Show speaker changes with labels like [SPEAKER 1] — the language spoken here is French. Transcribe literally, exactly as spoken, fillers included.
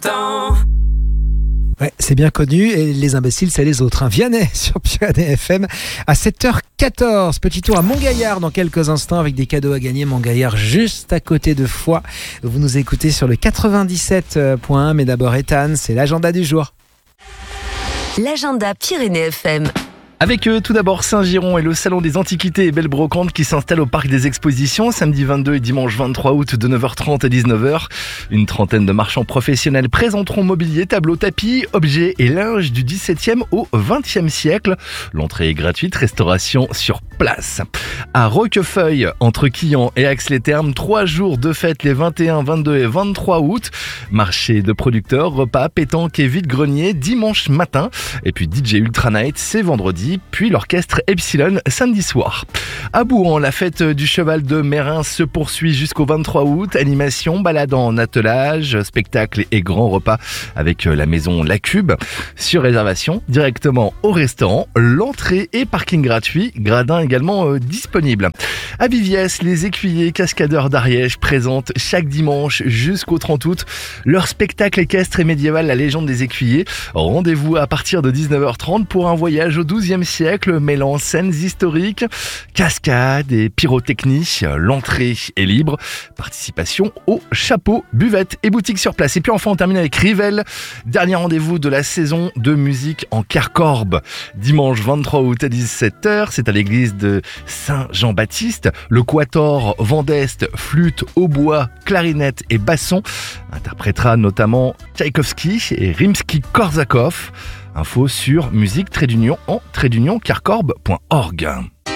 [SPEAKER 1] t'entends.
[SPEAKER 2] Ouais, c'est bien connu, et les imbéciles, c'est les autres. Hein. Vianney sur Pyrénées F M à sept heures quatorze. Petit tour à Montgaillard dans quelques instants avec des cadeaux à gagner. Montgaillard juste à côté de Foix. Vous nous écoutez sur le quatre-vingt-dix-sept point un, mais d'abord Ethan, c'est l'agenda du jour.
[SPEAKER 3] L'agenda Pyrénées F M.
[SPEAKER 4] Avec eux, tout d'abord Saint-Giron et le Salon des Antiquités et Belles Brocantes qui s'installe au Parc des Expositions samedi vingt-deux et dimanche vingt-trois août de neuf heures trente à dix-neuf heures. Une trentaine de marchands professionnels présenteront mobilier, tableaux, tapis, objets et linge du dix-septième au vingtième siècle. L'entrée est gratuite, restauration sur place. À Roquefeuille, entre Quillan et Ax-les-Thermes, trois jours de fête les vingt et un, vingt-deux et vingt-trois août. Marché de producteurs, repas, pétanque et vide-grenier dimanche matin. Et puis D J Ultra Night, c'est vendredi. Puis l'orchestre Epsilon samedi soir. À Bouhans, la fête du cheval de Mérins se poursuit jusqu'au vingt-trois août. Animation, balade en attelage, spectacle et grand repas avec la maison La Cube. Sur réservation, directement au restaurant. L'entrée et parking gratuit, gradin également euh, disponible. À Viviès, les écuyers cascadeurs d'Ariège présentent chaque dimanche jusqu'au trente août leur spectacle équestre et médiéval La Légende des Écuyers. Rendez-vous à partir de dix-neuf heures trente pour un voyage au douzième siècle mêlant scènes historiques, cascades et pyrotechnie. L'entrée est libre. Participation au chapeau, buvette et boutique sur place. Et puis enfin on termine avec Rivelle. Dernier rendez-vous de la saison de musique en Carcorbe. Dimanche vingt-trois août à dix-sept heures, c'est à l'église de Saint-Jean-Baptiste. Le quatuor Vendeste, flûte, hautbois, clarinette et basson interprétera notamment Tchaïkovski et Rimsky-Korsakov. Info sur musique trait d'union en trait d'union carcorbe point org.